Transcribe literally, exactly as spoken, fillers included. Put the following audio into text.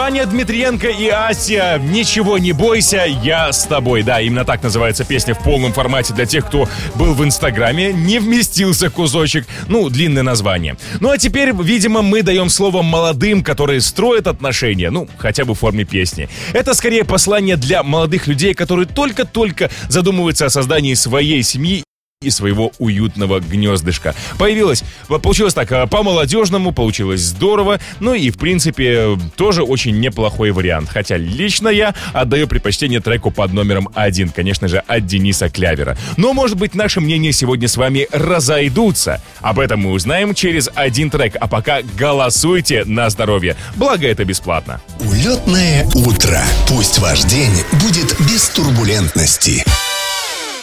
Аня Дмитриенко и Ася, «Ничего не бойся, я с тобой». Да, именно так называется песня в полном формате для тех, кто был в Инстаграме. Не вместился кусочек. Ну, длинное название. Ну, а теперь, видимо, мы даем слово молодым, которые строят отношения. Ну, хотя бы в форме песни. Это скорее послание для молодых людей, которые только-только задумываются о создании своей семьи и своего уютного гнездышка. Появилось, получилось так, по-молодежному, получилось здорово, ну и, в принципе, тоже очень неплохой вариант. Хотя лично я отдаю предпочтение треку под номером один, конечно же, от Дениса Клявера. Но, может быть, наши мнения сегодня с вами разойдутся. Об этом мы узнаем через один трек, а пока голосуйте на здоровье, благо это бесплатно. Улетное утро. Пусть ваш день будет без турбулентности.